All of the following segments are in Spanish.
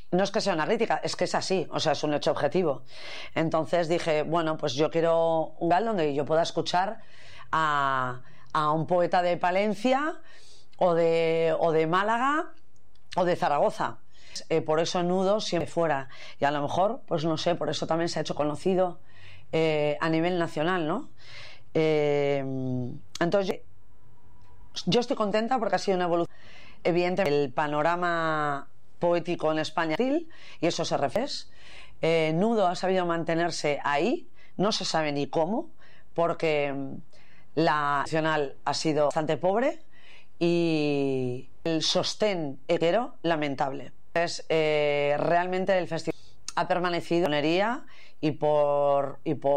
No es que sea una crítica, es que es así, o sea, es un hecho objetivo. Entonces dije, bueno, pues yo quiero un lugar donde yo pueda escuchar a un poeta de Palencia o de Málaga o de Zaragoza. Por eso Nudo siempre fuera. Y a lo mejor, pues no sé, por eso también se ha hecho conocido a nivel nacional, ¿no? Entonces, yo estoy contenta porque ha sido una evolución. Evidentemente, el panorama poético en España y eso se refleja. Nudo ha sabido mantenerse ahí, no se sabe ni cómo, porque la nacional ha sido bastante pobre y el sostén hetero lamentable. Entonces, realmente el festival ha permanecido en ponería y por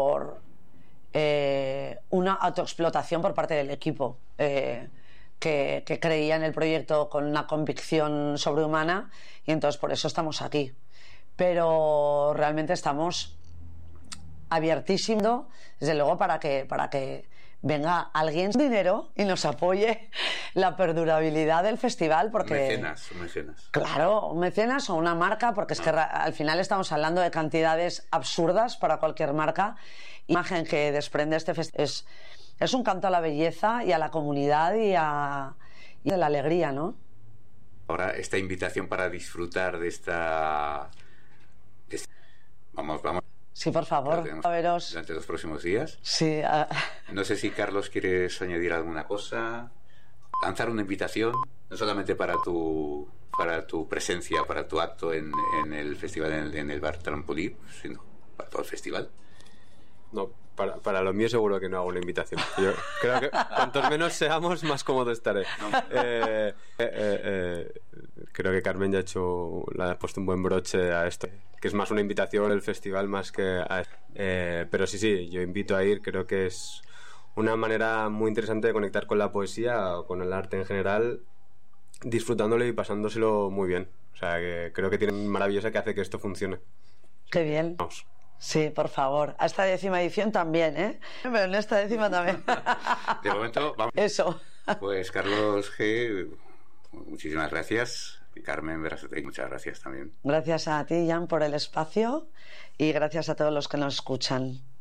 una autoexplotación por parte del equipo. Que creía en el proyecto con una convicción sobrehumana y entonces por eso estamos aquí, pero realmente estamos abiertísimos desde luego para que venga alguien con dinero y nos apoye la perdurabilidad del festival, porque un mecenas. Claro, un mecenas o una marca, porque es que al final estamos hablando de cantidades absurdas para cualquier marca. La imagen que desprende este festival es un canto a la belleza y a la comunidad y a la alegría, ¿no? Ahora, esta invitación para disfrutar de esta... Vamos. Sí, por favor, a veros. Durante los próximos días. Sí. No sé si, Carlos, quieres añadir alguna cosa, lanzar una invitación, no solamente para tu presencia, para tu acto en el festival, en el Bar Trampolí, sino para todo el festival. No, para lo mío seguro que no hago una invitación. Yo creo que cuantos menos seamos, más cómodo estaré. Creo que Carmen ya le ha puesto un buen broche a esto, que es más una invitación del festival más que a... pero sí, yo invito a ir. Creo que es una manera muy interesante de conectar con la poesía o con el arte en general, disfrutándolo y pasándoselo muy bien. O sea, que creo que tiene maravillosa que hace que esto funcione. Qué bien. Vamos. Sí, por favor. A esta 10ª edición también, ¿eh? Pero en esta 10ª también. De momento, vamos. Eso. Pues Carlos G., muchísimas gracias. Y Carmen Berasategui, muchas gracias también. Gracias a ti, Jan, por el espacio y gracias a todos los que nos escuchan.